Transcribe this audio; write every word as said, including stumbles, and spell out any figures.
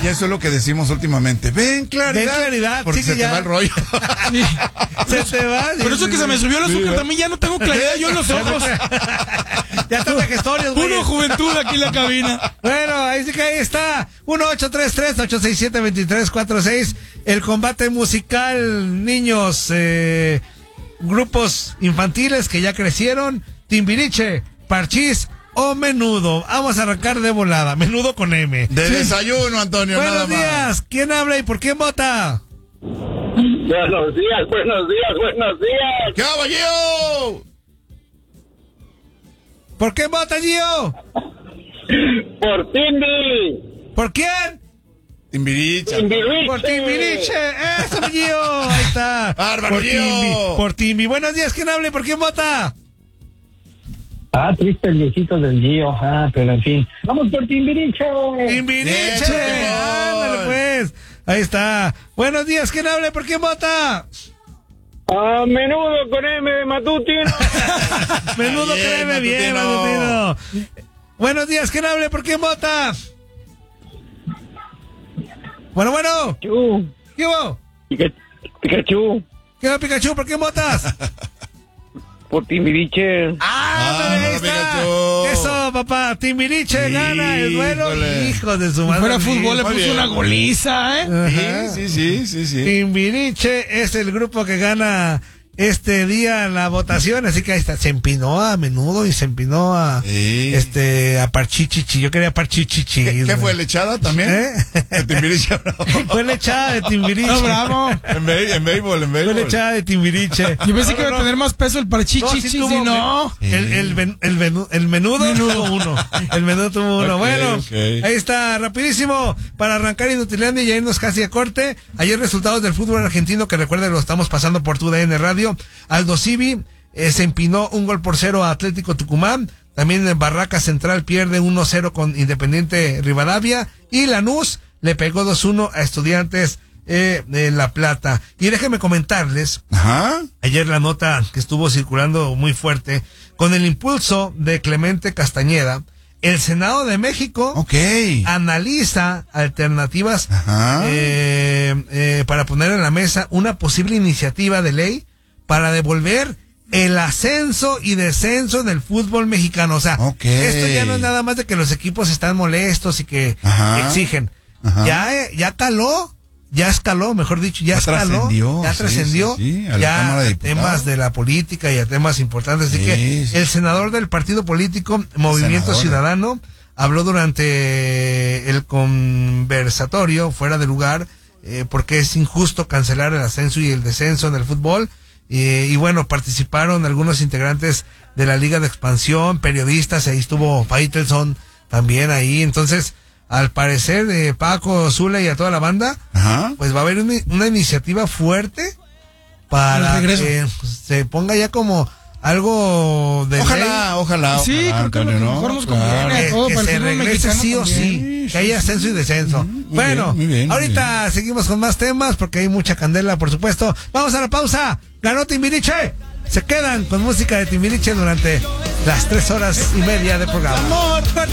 eso es lo que decimos últimamente. Ven claridad. Ven claridad. Porque sí, se te ya. va el rollo. Sí. Se te va. Pero eso que se me subió el azúcar, sí, también ya no tengo claridad yo en los ojos. Ya están de gestores, güey. Uno juventud aquí en la cabina. Bueno, ahí sí que ahí está. uno ocho tres tres, ocho seis siete, dos tres cuatro seis. El combate musical, niños, eh, grupos infantiles que ya crecieron. Timbiriche, Parchís o Menudo. Vamos a arrancar de volada. Menudo con M. De sí. Desayuno, Antonio. Buenos nada días. Más. ¿Quién habla y por quién vota? Buenos días, buenos días, buenos días. ¿Qué va, Gio? ¿Por quién vota, Gio? Por Timbi. ¿Por quién? Timbiriche. Timbiriche. Por Timbiriche. Eso, Gio. Ahí está. Bárbaro, por Gio. Timbi. Por Timbi. Buenos días. ¿Quién habla y por quién vota? Ah, triste el viejito del Gio. Ah, pero en fin. Vamos por Timbiriche. Timbiriche. Bien, Ándale, pues. Ahí está. Buenos días. ¿Quién habla y por quién vota? A Menudo con M de Matutino. Menudo Bien, créeme bien, Matutino. Matutino. Buenos días. ¿Quién habla y por quién vota? Bueno, bueno. Pikachu. ¿Qué hubo? Pika- Pikachu. ¿Qué hubo, Pikachu? ¿Por quién votas? Por Timbiriche. ¡Ah, Ah, ahí está! Pikachu. Eso, papá. Timbiriche Sí, gana el duelo. híjole. Hijo de su Si madre. fuera fútbol le muy puso bien. una goliza, ¿eh? Ajá. Sí, sí, sí, sí, sí. Timbiriche es el grupo que gana este día en la votación, así que ahí está, se empinó a Menudo y se empinó a Sí. este a Parchichichi. Yo quería Parchichichi. ¿Qué, qué fue, lechada también? ¿Eh? El Timbiriche, bravo. Fue lechada de Timbiriche. No, bravo. En béisbol, en béisbol, en Fue béisbol. lechada de Timbiriche. Yo pensé que No, iba a no, tener más peso el no, parchichichi, sí y tuvo, no. El, el, ven- el, venu- el menudo, tuvo uno. El menudo tuvo uno. Ok, bueno, ok. ahí está, rapidísimo, para arrancar Inutilandia y ya irnos casi a corte. Ayer resultados del fútbol argentino, que recuerden, lo estamos pasando por tu D N Radio. Aldo Civi eh, se empinó un gol por cero a Atlético Tucumán. También en Barraca Central pierde uno cero con Independiente Rivadavia. Y Lanús le pegó dos uno a Estudiantes eh, de La Plata. Y déjenme comentarles, Ajá. ayer la nota que estuvo circulando muy fuerte, con el impulso de Clemente Castañeda, el Senado de México Ok. analiza alternativas Ajá. eh, eh, para poner en la mesa una posible iniciativa de ley para devolver el ascenso y descenso del fútbol mexicano. O sea, Ok. esto ya no es nada más de que los equipos están molestos y que Ajá. exigen. Ajá. Ya, eh, ya caló, ya escaló, mejor dicho, ya, Ya escaló, trascendió, ya sí, trascendió, sí, sí, a la ya Cámara de a Diputados. temas de la política y a temas importantes. Así Sí, que sí. el senador del partido político Movimiento Senador. Ciudadano habló durante el conversatorio fuera de lugar eh, porque es injusto cancelar el ascenso y el descenso en el fútbol. Eh, y bueno, participaron algunos integrantes de la Liga de Expansión, periodistas, ahí estuvo Faitelson también ahí. Entonces, al parecer, de Paco, Zula y a toda la banda, Ajá. pues va a haber una, una iniciativa fuerte para El regreso. que se ponga ya como algo de ley. Ojalá, ojalá. Sí, ojalá, creo que Antonio, lo que ¿no? mejor nos Claro. conviene. Que, todo que para el se fútbol regrese mexicano sí o sí, también. Sí, que haya sí, ascenso y descenso. Muy Bueno, bien, muy bien, muy ahorita bien. seguimos con más temas porque hay mucha candela, por supuesto. Vamos a la pausa. Ganó Timbiriche. Se quedan con música de Timbiriche durante las tres horas y media de programa.